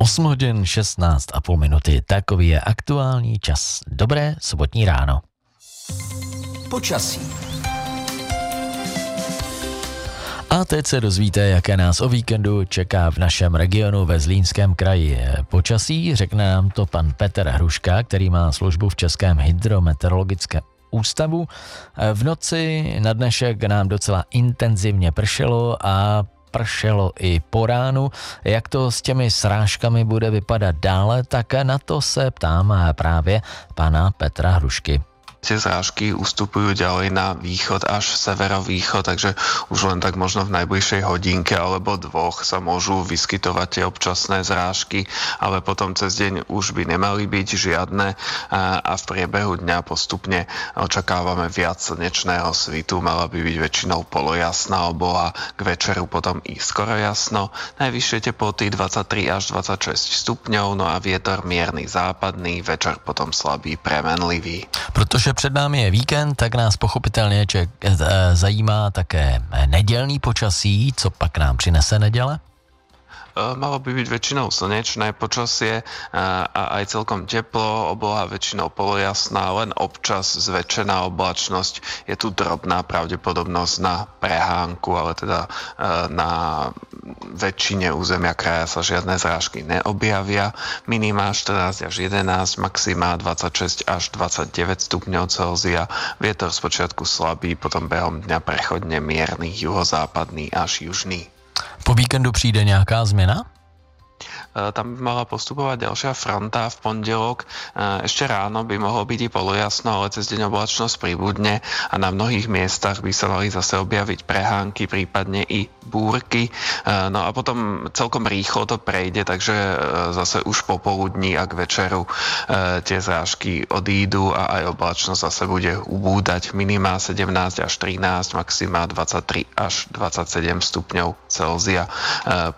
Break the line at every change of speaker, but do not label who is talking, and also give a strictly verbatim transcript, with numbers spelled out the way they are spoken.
osm hodin šestnáct a půl minuty. Takový je aktuální čas. Dobré sobotní ráno.
Počasí.
A teď se dozvíte, jaké nás o víkendu čeká v našem regionu ve Zlínském kraji. Počasí řekne nám to pan Petr Hruška, který má službu v Českém hydrometeorologickém ústavu. V noci na dnešek nám docela intenzivně pršelo a pršelo i po ránu. Jak to s těmi srážkami bude vypadat dále, tak na to se ptám právě pana Petra Hrušky.
Tie zrážky ustupujú ďalej na východ až severovýchod, takže už len tak možno v najbližšej hodinke alebo dvoch sa môžu vyskytovať tie občasné zrážky, ale potom cez deň už by nemali byť žiadne a v priebehu dňa postupne očakávame viac slnečného svitu, mala by byť väčšinou polojasná obloha, k večeru potom i skoro jasno, najvyššie teploty dvadsaťtri až dvadsaťšesť stupňov, no a vietor mierny západný, večer potom slabý premenlivý.
Protože před námi je víkend, tak nás pochopitelně ček, zajímá také nedělní počasí. Co pak nám přinese neděle?
Malo by byť väčšinou slnečné počasie a aj celkom teplo, obloha väčšinou polojasná, len občas zväčšená oblačnosť. Je tu drobná pravdepodobnosť na prehánku, ale teda na väčšine územia kraja sa žiadne zrážky neobjavia. Minima štrnásť až jedenásť, maxima dvadsaťšesť až dvadsaťdeväť stupňov Celzia. Vietor spočiatku slabý, potom behom dňa prechodne mierny, juhozápadný až južný.
Po víkendu přijde nějaká změna?
Tam by mala postupovať ďalšia fronta v pondelok. Ešte ráno by mohlo byť i polojasno, ale cez deň oblačnosť pribudne a na mnohých miestach by sa mali zase objaviť prehánky, prípadne i búrky. No a potom celkom rýchlo to prejde, takže zase už popoludní a k večeru tie zrážky odídu a aj oblačnosť zase bude ubúdať. Minima sedemnásť až trinásť, maxima dvadsaťtri až dvadsaťsedem stupňov Celzia.